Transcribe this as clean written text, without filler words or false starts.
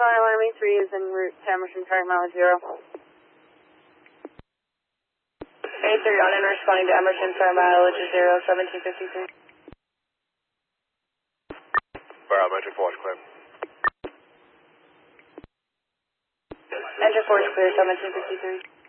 Fire Alarm A3 is en route to Emerson, current mileage 0. A3 on and responding to Emerson, current mileage 0, 1753. Barometric force clear. Engine force clear, 1753.